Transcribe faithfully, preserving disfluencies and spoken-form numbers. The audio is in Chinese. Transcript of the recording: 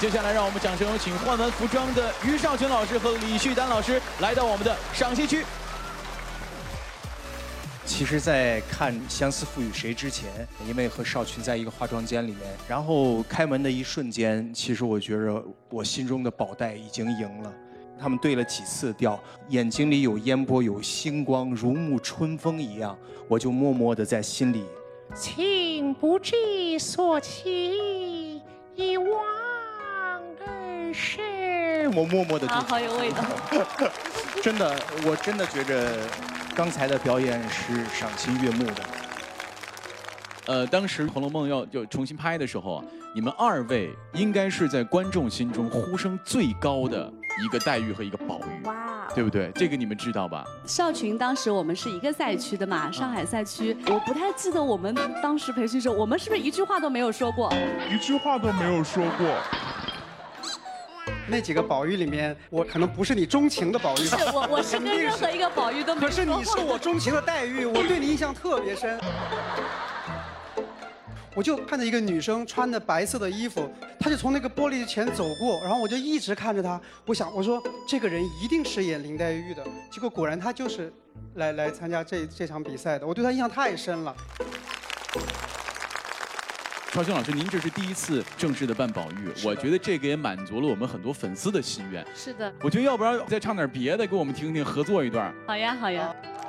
接下来让我们掌声有请换完服装的于少群老师和李旭丹老师来到我们的赏析区。 其实，在看《相思赋予谁》之前，因为和少群在一个化妆间里面，然后开门的一瞬间，其实我觉着我心中的宝黛已经赢了。他们对了几次调，眼睛里有烟波，有星光，如沐春风一样，我就默默地在心里。 情不知所起，一往而深。 我默默地就。 啊，好有味道。 真的，我真的觉着。刚才的表演是赏心悦目的。 呃，当时《红楼梦》要就重新拍的时候啊，你们二位应该是在观众心中呼声最高的一个黛玉和一个宝玉，哇，对不对？这个你们知道吧？ 少群当时我们是一个赛区的嘛，上海赛区，我不太记得我们当时培训时候，我们是不是一句话都没有说过？ 一句话都没有说过。 那几个宝玉里面，我可能不是你钟情的宝玉。 是我，我是跟任何一个宝玉都没有说过。 可是你是我钟情的黛玉，我对你印象特别深。我就看着一个女生穿的白色的衣服，她就从那个玻璃前走过，然后我就一直看着她。我想，我说这个人一定是演林黛玉的。结果果然她就是来来参加这这场比赛的。我对她印象太深了。 少群老师，您这是第一次正式的扮宝玉，我觉得这个也满足了我们很多粉丝的心愿。 是的， 我觉得要不然再唱点别的，给我们听听，合作一段。 好呀，好呀。